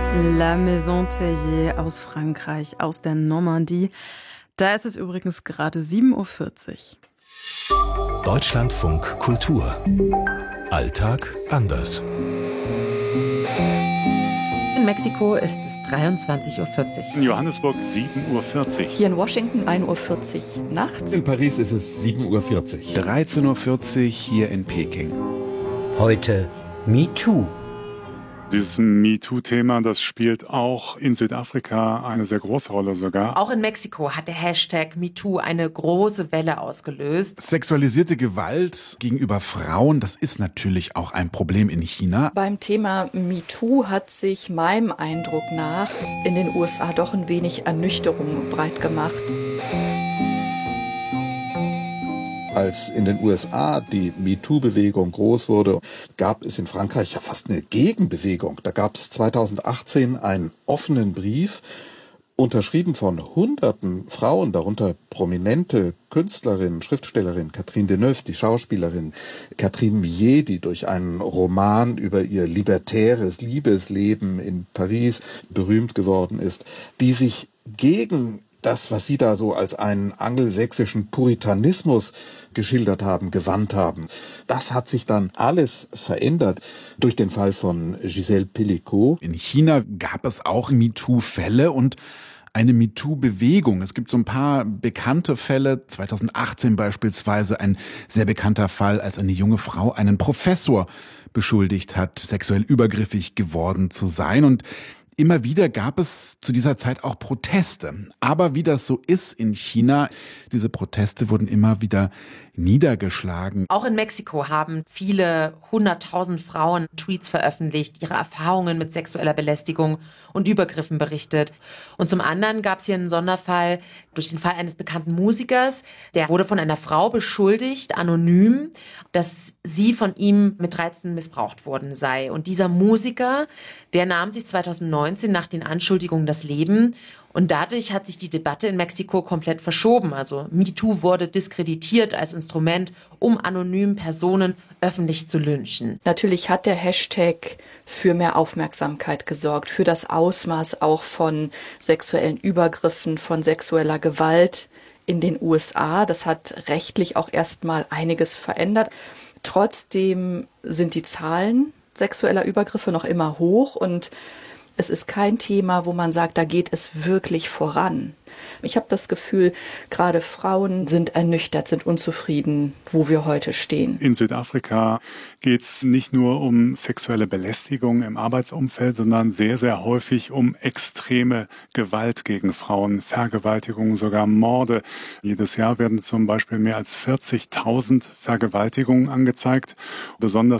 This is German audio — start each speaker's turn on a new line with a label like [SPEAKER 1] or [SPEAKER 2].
[SPEAKER 1] La Maison Tellier aus Frankreich, aus der Normandie. Da ist es übrigens gerade 7:40 Uhr.
[SPEAKER 2] Deutschlandfunk Kultur. Alltag anders.
[SPEAKER 3] In Mexiko ist es 23:40 Uhr.
[SPEAKER 4] In Johannesburg 7:40 Uhr.
[SPEAKER 5] Hier in Washington 1:40 Uhr nachts.
[SPEAKER 6] In Paris ist es 7:40
[SPEAKER 7] Uhr. 13:40 Uhr hier in Peking.
[SPEAKER 8] Heute MeToo.
[SPEAKER 4] Dieses MeToo-Thema, das spielt auch in Südafrika eine sehr große Rolle sogar.
[SPEAKER 3] Auch in Mexiko hat der Hashtag MeToo eine große Welle ausgelöst.
[SPEAKER 7] Sexualisierte Gewalt gegenüber Frauen, das ist natürlich auch ein Problem in China.
[SPEAKER 5] Beim Thema MeToo hat sich meinem Eindruck nach in den USA doch ein wenig Ernüchterung breit gemacht.
[SPEAKER 6] Als in den USA die MeToo-Bewegung groß wurde, gab es in Frankreich ja fast eine Gegenbewegung. Da gab es 2018 einen offenen Brief, unterschrieben von hunderten Frauen, darunter prominente Künstlerinnen, Schriftstellerinnen, Catherine Deneuve, die Schauspielerin, Catherine Millet, die durch einen Roman über ihr libertäres Liebesleben in Paris berühmt geworden ist, die sich gegen das, was Sie da so als einen angelsächsischen Puritanismus geschildert haben, gewandt haben. Das hat sich dann alles verändert durch den Fall von Gisèle Pelicot.
[SPEAKER 7] In China gab es auch MeToo-Fälle und eine MeToo-Bewegung. Es gibt so ein paar bekannte Fälle. 2018 beispielsweise ein sehr bekannter Fall, als eine junge Frau einen Professor beschuldigt hat, sexuell übergriffig geworden zu sein. Und immer wieder gab es zu dieser Zeit auch Proteste. Aber wie das so ist in China, diese Proteste wurden immer wieder niedergeschlagen.
[SPEAKER 3] Auch in Mexiko haben viele 100.000 Frauen Tweets veröffentlicht, ihre Erfahrungen mit sexueller Belästigung und Übergriffen berichtet. Und zum anderen gab es hier einen Sonderfall durch den Fall eines bekannten Musikers. Der wurde von einer Frau beschuldigt, anonym, dass sie von ihm mit 13 missbraucht worden sei. Und dieser Musiker, der nahm sich 2019 nach den Anschuldigungen das Leben. Und dadurch hat sich die Debatte in Mexiko komplett verschoben. Also MeToo wurde diskreditiert als Instrument, um anonym Personen öffentlich zu lynchen.
[SPEAKER 5] Natürlich hat der Hashtag für mehr Aufmerksamkeit gesorgt, für das Ausmaß auch von sexuellen Übergriffen, von sexueller Gewalt in den USA. Das hat rechtlich auch erstmal einiges verändert. Trotzdem sind die Zahlen sexueller Übergriffe noch immer hoch und es ist kein Thema, wo man sagt, da geht es wirklich voran. Ich habe das Gefühl, gerade Frauen sind ernüchtert, sind unzufrieden, wo wir heute stehen.
[SPEAKER 4] In Südafrika geht es nicht nur um sexuelle Belästigung im Arbeitsumfeld, sondern sehr, sehr häufig um extreme Gewalt gegen Frauen, Vergewaltigungen, sogar Morde. Jedes Jahr werden zum Beispiel mehr als 40.000 Vergewaltigungen angezeigt. Besonders